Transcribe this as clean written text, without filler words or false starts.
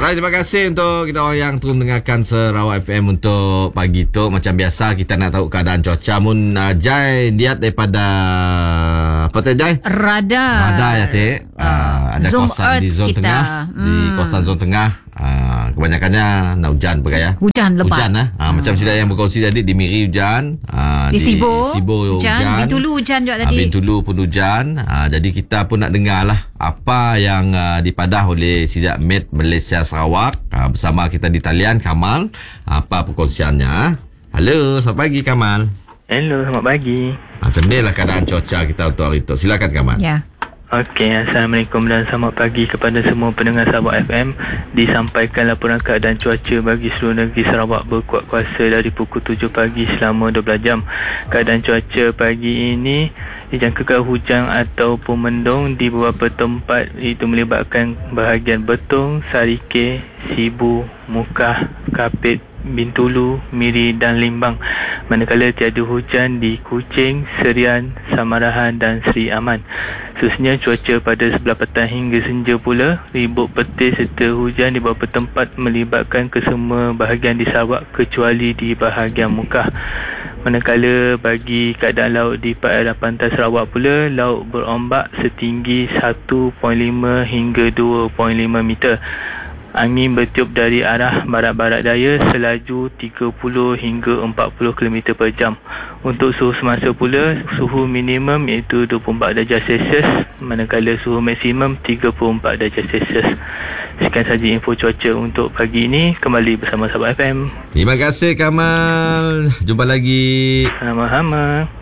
Alright, terima kasih untuk kita orang yang terus mendengarkan Sarawak FM untuk pagi tu. Macam biasa kita nak tahu keadaan cuaca. Mun Jai lihat daripada apa tu Jai? Radar ya Tek. Ada Zone kawasan di zon kita. tengah, di kawasan zon tengah. Kebanyakannya nak hujan ya. Hujan lebat. Macam sila yang berkongsi tadi di Miri hujan, di Sibo hujan, Bintulu hujan juga tadi. Bintulu pun hujan. Jadi kita pun nak dengar lah apa yang dipadah oleh Sidak Med Malaysia Sarawak. Bersama kita di talian Kamal. Apa perkongsiannya? Halo, selamat pagi Kamal. Hello, selamat pagi. Macam ni lah keadaan cuaca kita untuk hari itu. Silakan Kamal. Ya. Okey, Assalamualaikum dan selamat pagi kepada semua pendengar Sarawak FM. Disampaikan laporan keadaan cuaca bagi seluruh negeri Sarawak berkuat kuasa dari pukul 7 pagi selama 12 jam. Keadaan cuaca pagi ini dijangkakan hujan ataupun mendung di beberapa tempat, itu melibatkan bahagian Betong, Sarike, Sibu, Mukah, Kapit, Bintulu, Miri dan Limbang. Manakala tiada hujan di Kuching, Serian, Samarahan dan Seri Aman. Seterusnya cuaca pada sebelah petang hingga senja pula, ribut petir serta hujan di beberapa tempat melibatkan kesemua bahagian di Sarawak kecuali di bahagian Mukah. Manakala bagi keadaan laut di perairan pantai Sarawak pula, laut berombak setinggi 1.5 hingga 2.5 meter. Angin bertiup dari arah barat-barat daya selaju 30 hingga 40 km per jam. Untuk suhu semasa pula, suhu minimum iaitu 24 darjah Celsius, manakala suhu maksimum 34 darjah Celsius. Sekian sahaja info cuaca untuk pagi ini. Kembali bersama Sahabat FM. Terima kasih Kamal. Jumpa lagi. Sama-sama.